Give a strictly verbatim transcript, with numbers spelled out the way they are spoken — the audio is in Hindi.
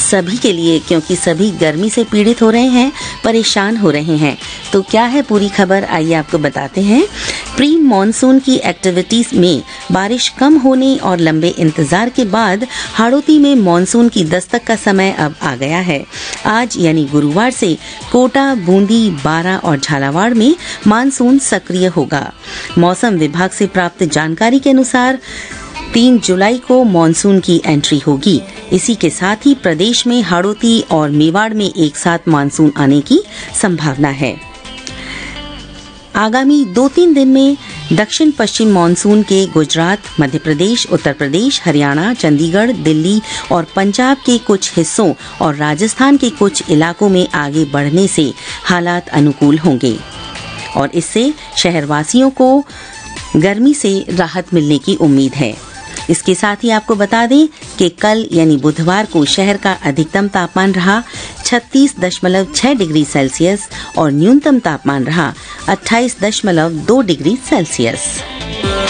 सभी के लिए, क्योंकि सभी गर्मी से पीड़ित हो रहे हैं, परेशान हो रहे हैं। तो क्या है पूरी खबर, आइए आपको बताते हैं। प्री मॉनसून की एक्टिविटीज में बारिश कम होने और लंबे इंतजार के बाद हाड़ौती में मॉनसून की दस्तक का समय अब आ गया है। आज यानी गुरुवार से कोटा, बूंदी, बारा और झालावाड़ में मानसून सक्रिय होगा। मौसम विभाग से प्राप्त जानकारी के अनुसार तीन जुलाई को मॉनसून की एंट्री होगी। इसी के साथ ही प्रदेश में हाड़ौती और मेवाड़ में एक साथ मानसून आने की संभावना है। आगामी दो तीन दिन में दक्षिण पश्चिम मानसून के गुजरात, मध्य प्रदेश, उत्तर प्रदेश, हरियाणा, चंडीगढ़, दिल्ली और पंजाब के कुछ हिस्सों और राजस्थान के कुछ इलाकों में आगे बढ़ने से हालात अनुकूल होंगे और इससे शहरवासियों को गर्मी से राहत मिलने की उम्मीद है। इसके साथ ही आपको बता दें कि कल यानी बुधवार को शहर का अधिकतम तापमान रहा छत्तीस दशमलव छह डिग्री सेल्सियस और न्यूनतम तापमान रहा अट्ठाईस दशमलव दो डिग्री सेल्सियस।